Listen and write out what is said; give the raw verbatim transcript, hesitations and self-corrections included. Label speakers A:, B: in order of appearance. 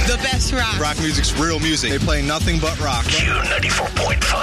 A: The best rock.
B: Rock music's real music. They play nothing but rock.
C: Q ninety-four point five.